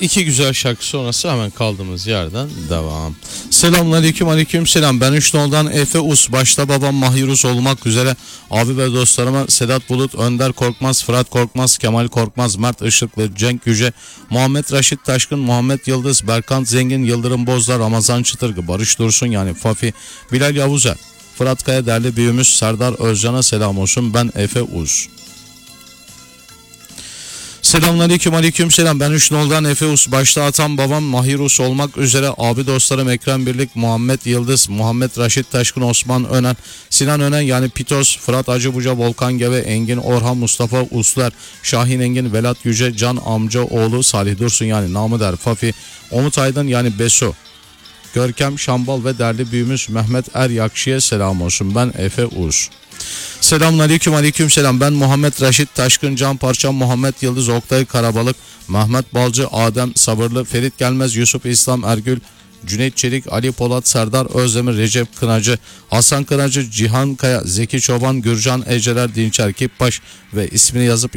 iki güzel şarkı sonrası hemen kaldığımız yerden devam. Selamünaleyküm, aleyküm selam. Ben Üçnol'dan Efe Us, başta babam Mahir Us olmak üzere abi ve dostlarıma Sedat Bulut, Önder Korkmaz, Fırat Korkmaz, Kemal Korkmaz, Mert Işıklı, Cenk Yüce, Muhammed Raşit Taşkın, Muhammed Yıldız, Berkant Zengin, Yıldırım Bozdar, Ramazan Çıtırgı, Barış Dursun yani Fafi, Bilal Yavuzer, Fırat Kaya, değerli büyüğümüz Serdar Özcan'a selam olsun. Ben Efe Us. Selamünaleyküm, aleyküm selam. Ben Üçnol'dan Efe Us, başta atam babam Mahir Us olmak üzere abi dostlarım Ekrem Birlik, Muhammed Yıldız, Muhammed Raşit Taşkın, Osman Önen, Sinan Önen yani Pitos, Fırat Acıbuca, Volkan Geve, Engin Orhan, Mustafa Usler, Şahin Engin, Velat Yüce, Can Amcaoğlu, Salih Dursun yani namı der Fafi, Umut Aydın yani Beso, Görkem Şambal ve değerli büyüğümüz Mehmet Er Yakşi'ye selam olsun. Ben Efe Us. Selamünaleyküm, aleyküm selam. Ben Muhammed Raşit Taşkın, Can Parçam, Muhammed Yıldız, Oktay Karabalık, Mehmet Balcı, Adem Sabırlı, Ferit Gelmez, Yusuf İslam Ergül, Cüneyt Çelik, Ali Polat, Serdar Özdemir, Recep Kınacı, Hasan Kınacı, Cihan Kaya, Zeki Çoban, Gürcan Eceler, Dinçer Kipbaş ve ismini yazıp